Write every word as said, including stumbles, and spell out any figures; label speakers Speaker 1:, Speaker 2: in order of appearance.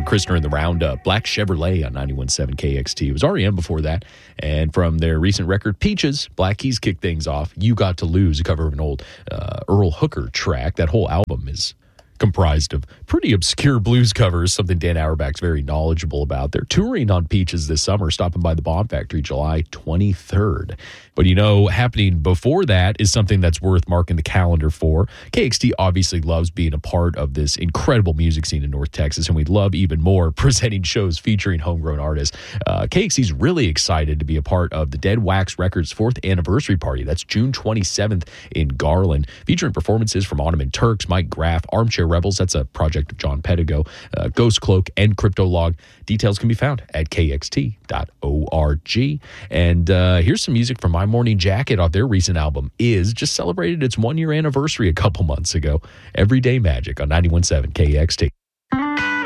Speaker 1: Christner in the Roundup. Black Chevrolet on ninety-one point seven K X T. It was R E M before that. And from their recent record, Peaches, Black Keys kicked things off. You Got to Lose, a cover of an old uh, Earl Hooker track. That whole album is comprised of pretty obscure blues covers, something Dan Auerbach's very knowledgeable about. They're touring on Peaches this summer, stopping by the Bomb Factory July twenty-third. But, you know, happening before that is something that's worth marking the calendar for. K X T obviously loves being a part of this incredible music scene in North Texas, and we'd love even more presenting shows featuring homegrown artists. Uh, K X T's really excited to be a part of the Dead Wax Records fourth anniversary party. That's June twenty-seventh in Garland, featuring performances from Ottoman Turks, Mike Graff, Armchair Rebels, that's a project of John Pedigo, uh, Ghost Cloak, and Cryptolog. Details can be found at K X T dot org. And uh, here's some music from My Morning Jacket off their recent album, Is. Just celebrated its one-year anniversary a couple months ago. Everyday Magic on ninety-one point seven K X T.